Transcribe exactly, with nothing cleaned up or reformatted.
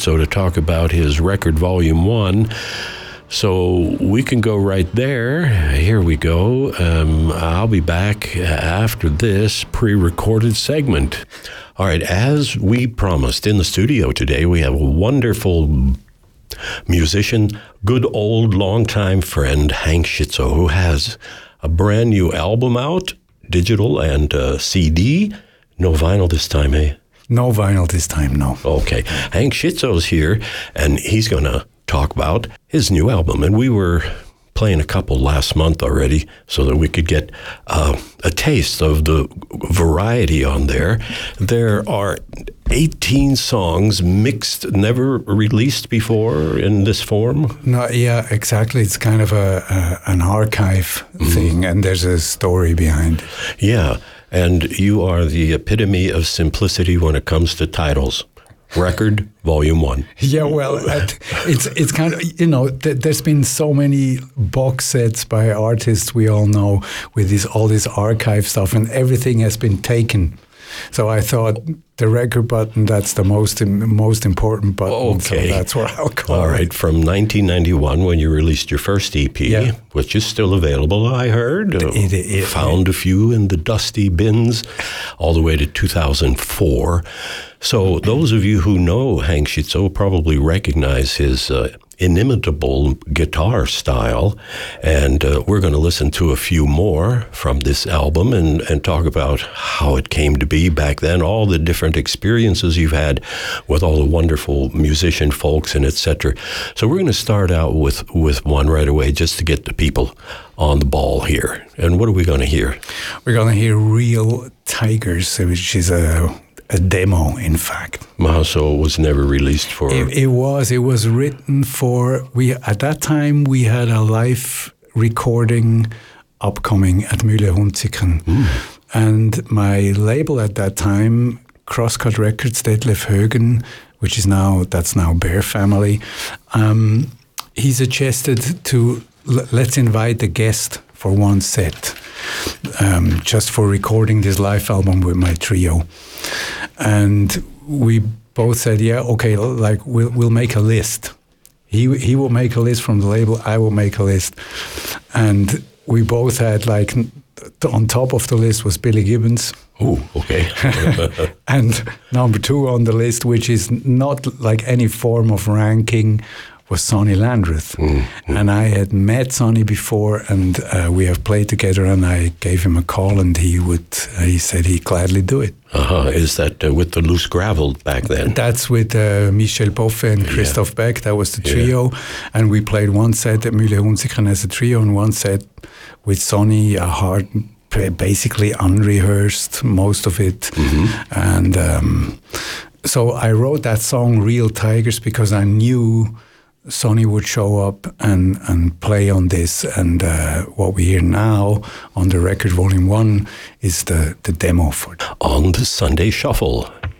Schitzo to talk about his record Volume one. So we can go right there. Here we go. Um, I'll be back after this pre-recorded segment. All right, as we promised in the studio today, we have a wonderful musician, good old longtime friend, Hank Schitzo, who has a brand new album out, digital and uh, C D. No vinyl this time, eh? No vinyl this time, no. Okay. Hank Schitzo's here, and he's going to talk about his new album. And we were playing a couple last month already so that we could get uh, a taste of the variety on there. There are eighteen songs mixed, never released before in this form. No, yeah, exactly. It's kind of a, a an archive mm. thing, and there's a story behind it. Yeah, and you are the epitome of simplicity when it comes to titles. Record Volume One. Yeah, well, it's it's kind of, you know, th- there's been so many box sets by artists we all know with this all this archive stuff, and everything has been taken. So I thought the record button, that's the most most important button. Okay, so that's what I'll call it. All right, from nineteen ninety-one, when you released your first E P, yeah. which is still available, I heard. It, it, it, found it, a few in the dusty bins, all the way to two thousand four. So those of you who know Hank Schitzo probably recognize his uh, inimitable guitar style, and uh, we're going to listen to a few more from this album and, and talk about how it came to be back then, all the different experiences you've had with all the wonderful musician folks and et cetera. So we're going to start out with, with one right away just to get the people on the ball here. And what are we going to hear? We're going to hear Real Tigers, which is a a demo, in fact. Wow, so it was never released for... It, it was. It was written for... We At that time, we had a live recording upcoming at Mühle Hunziken. Mm. And my label at that time, Crosscut Records, Detlef Högen, which is now, that's now Bear Family, um, he suggested to, l- let's invite a guest for one set, um, just for recording this live album with my trio. And we both said, yeah, okay, like we'll we'll make a list. He he will make a list from the label, I will make a list. And we both had, like, on top of the list was Billy Gibbons. Oh, okay. And number two on the list, which is not like any form of ranking, was Sonny Landreth. Mm-hmm. And I had met Sonny before, and uh, we have played together, and I gave him a call, and he would, uh, he said he'd gladly do it. Uh-huh. Is that uh, with the Loose Gravel back then? That's with uh, Michel Poffet and Christoph yeah. Beck. That was the trio. Yeah. And we played one set at Mühle Hunziken as a trio, and one set with Sonny, a hard, basically unrehearsed, most of it. Mm-hmm. And um, so I wrote that song, Real Tigers, because I knew Sonny would show up and, and play on this, and uh, what we hear now on the record Volume One is the, the demo for it. On the Sunday Shuffle.